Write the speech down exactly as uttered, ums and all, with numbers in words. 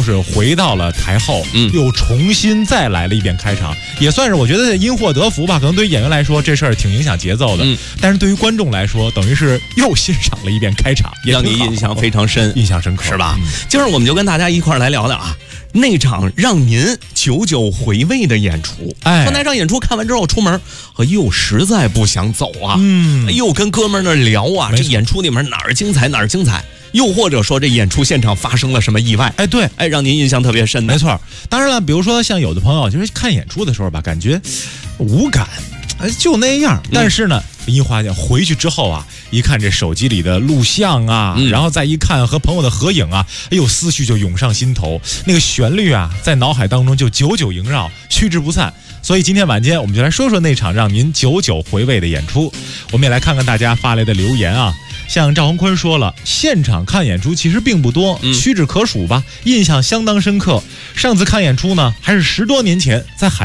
就是回到了台后， 嗯， 又重新再来了一遍开场，也算是我觉得因祸得福吧。可能对于演员来说这事儿挺影响节奏的， 嗯， 但是对于观众来说，等于是又欣赏了一遍开场，也让你印象非常深， 印象深刻， 是吧？ 嗯， 今儿我们就跟大家一块儿来聊聊啊。那场让您久久回味的演出， 哎， 说那场演出看完之后出门，哎呦，实在不想走啊， 嗯， 哎呦，跟哥们儿那聊啊，这演出里面哪儿精彩哪儿精彩，又或者说这演出现场发生了什么意外， 哎，对， 哎，让您印象特别深的， 没错。当然了，比如说像有的朋友，就是看演出的时候吧，感觉无感，哎，就那样，但是呢。嗯，樱花姐回去之后啊，一看这手机里的录像啊，嗯，然后再一看和朋友的合影啊，哎呦，思绪就涌上心头，那个旋律啊，在脑海当中就久久萦绕，驱之不散。所以今天晚间我们就来说说那场让您久久回味的演出。我们也来看看大家发来的留言啊，像赵宏坤说了，现场看演出其实并不多，屈指可数吧，印象相当深刻。上次看演出呢，还是十多年前在海。